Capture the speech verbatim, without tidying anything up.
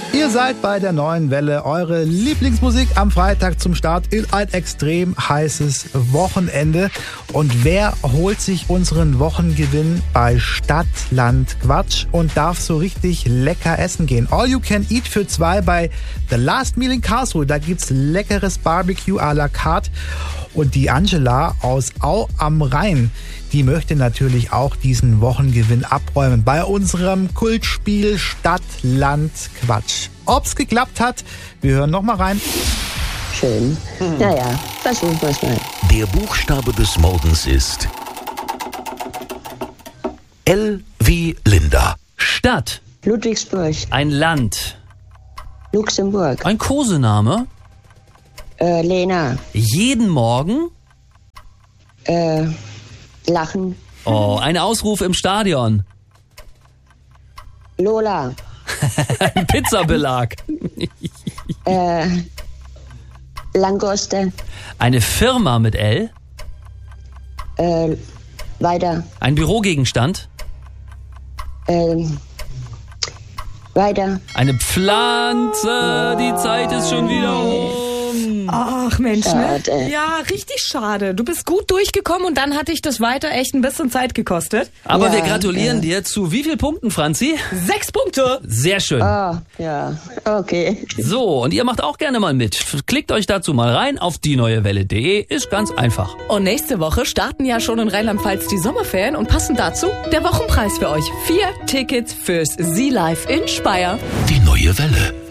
Ihr seid bei der neuen Welle, eure Lieblingsmusik am Freitag zum Start in ein extrem heißes Wochenende. Und wer holt sich unseren Wochengewinn bei Stadt, Land, Quatsch und darf so richtig lecker essen gehen? All you can eat für zwei bei The Last Meal in Karlsruhe. Da gibt's leckeres Barbecue à la carte. Und die Angela aus Au am Rhein, die möchte natürlich auch diesen Wochengewinn abräumen bei unserem Kultspiel Stadt, Land, Quatsch. Ob's geklappt hat, wir hören noch mal rein. Schön. Hm. Naja, versuchen wir's mal. Der Buchstabe des Morgens ist L wie Linda. Stadt. Ludwigsburg. Ein Land. Luxemburg. Ein Kosename. Äh, Lena. Jeden Morgen. Äh, Lachen. Oh, ein Ausruf im Stadion. Lola. Ein Pizzabelag. äh, Langoste. Eine Firma mit L. Äh, weiter. Ein Bürogegenstand. Ähm, weiter. Eine Pflanze. Die Zeit ist schon wieder um. Ach Mensch, ne? Schade. Ja, richtig schade. Du bist gut durchgekommen und dann hat dich das weiter echt ein bisschen Zeit gekostet. Aber Ja, wir gratulieren ja. dir zu wie viel Punkten, Franzi? Sechs Punkte. Sehr schön. Ah, ja, okay. So, und ihr macht auch gerne mal mit. Klickt euch dazu mal rein auf die neue welle punkt de. Ist ganz einfach. Und nächste Woche starten ja schon in Rheinland-Pfalz die Sommerferien und passen dazu der Wochenpreis für euch. Vier Tickets fürs Sea Life in Speyer. Die neue Welle.